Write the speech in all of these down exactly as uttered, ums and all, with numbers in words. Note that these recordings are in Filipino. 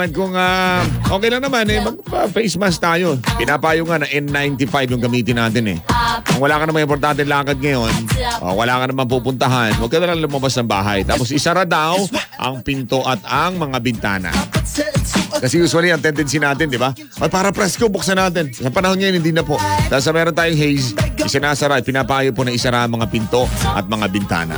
Kung uh, okay lang naman, eh, mag-face mask tayo. Pinapayo nga na N ninety-five yung gamitin natin eh. Kung wala ka naman importante lakad ngayon, o wala ka naman pupuntahan, huwag ka na lang lumabas ng bahay. Tapos isara daw ang pinto at ang mga bintana. Kasi usually ang tendency natin, di ba? Ay, para presko, buksan natin. Sa panahon ngayon, hindi na po. Dahil sa meron tayong haze, isinasara, pinapayo po na isara ang mga pinto at mga bintana.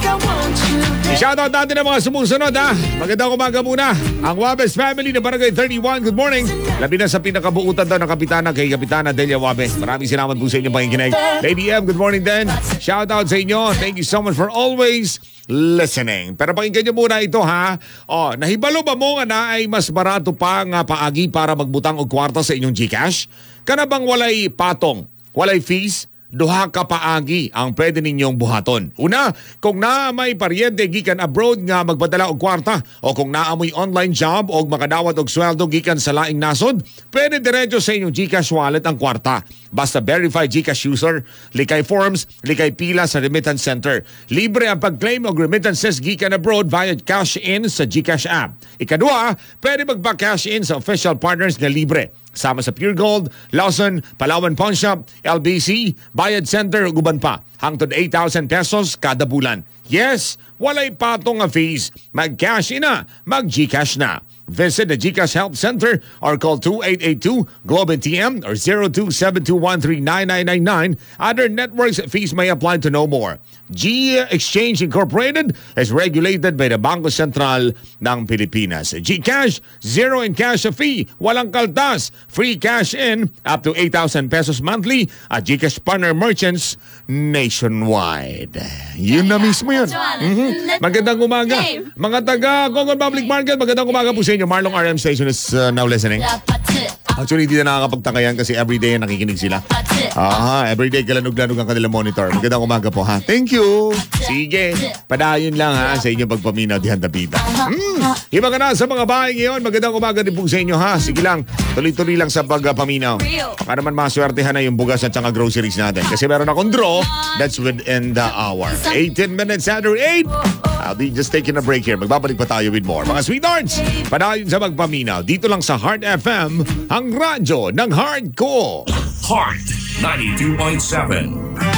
I-shoutout natin ang mga sumusunod ha. Magandang umaga muna. Ang Wabes family na Barangay thirty-one. Good morning. Labi na sa pinakabuutan daw ng Kapitana kay Kapitana Delia Wabes. Maraming salamat po sa inyong pakikinig. Lady M, good morning din. Shoutout sa inyo. Thank you so much for always listening. Pero pakinggan nyo muna ito ha. O, nahibalo ba mo nga na ay mas barato pa nga paagi para magbutang og kwarta sa inyong GCash? Kana bang walay patong, walay fees? Duha ka paagi ang pwede ninyong buhaton. Una, kung naa may paryente gikan abroad nga magpadala og kwarta o kung naa mo'y online job o makadawat og sweldo gikan sa laing nasod, pwede diretso sa inyong GCash wallet ang kwarta. Basta verified GCash user, likay forms, likay pila sa remittance center. Libre ang pag-claim og remittances gikan abroad via cash in sa GCash app. Ikadua, pwede magpa-cash in sa official partners nga libre. Sama sa Pure Gold, Lawson, Palawan Pawn Shop, L B C, Bayad Center, guban pa. Hangtod eight thousand pesos kada bulan. Yes, walay patong nga fees. Mag-cash in na, mag-GCash na. Visit the GCash Help Center or call two eight eight two GLOBE T M or zero two seven two one three nine nine nine nine. Other networks fees may apply. To know more. G Exchange Incorporated is regulated by the Bangko Sentral ng Pilipinas. GCash, zero in cash fee, walang kaltas, free cash in up to eight thousand pesos monthly at GCash partner merchants nationwide. Yun na mismo yun. Mm-hmm. Magandang umaga. Mga taga Congon Public Market, magandang umaga po sa inyo. Marlong R M Station is uh, now listening. Actually, hindi na nakakapagtaka yan kasi everyday nakikinig sila. Aha, everyday kalanog-lanog ang kanilang monitor. Magandang umaga po ha. Thank you. Sige, padayon lang ha sa inyong pagpaminaw di handa-bida. Hmm. Iba ka na sa mga bahay ngayon. Magandang umaga din po sa inyo ha. Sige lang, tuloy-tuloy lang sa pagpaminaw. Baka naman maswertehan na yung bugas at saka groceries natin. Kasi meron akong draw that's within the hour. eighteen minutes after eight. I'll be just taking a break here. Magbabalik pa tayo with more. Mga sweethearts, padayon sa magpaminaw. Dito lang sa Heart F M, ang radyo ng Heart ko. Heart ninety-two point seven.